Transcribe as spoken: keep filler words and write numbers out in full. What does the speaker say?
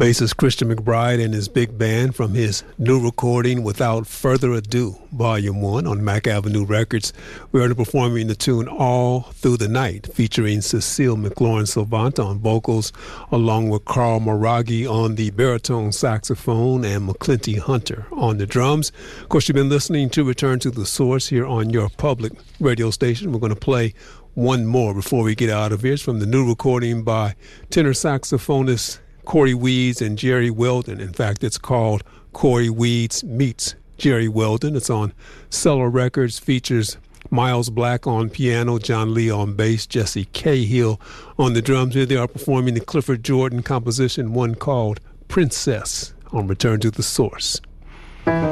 Bassist Christian McBride and his big band from his new recording, Without Further Ado, Volume one on Mack Avenue Records. We are performing the tune All Through the Night, featuring Cecile McLaurin-Salvant on vocals, along with Carl Maraghi on the baritone saxophone and McClinty Hunter on the drums. Of course, you've been listening to Return to the Source here on your public radio station. We're going to play one more before we get out of here. It's from the new recording by tenor saxophonist Corey Weeds and Jerry Weldon. In fact, it's called Corey Weeds Meets Jerry Weldon. It's on Cellar Records, features Miles Black on piano, John Lee on bass, Jesse Cahill on the drums. Here they are performing the Clifford Jordan composition, one called Princess, on Return to the Source.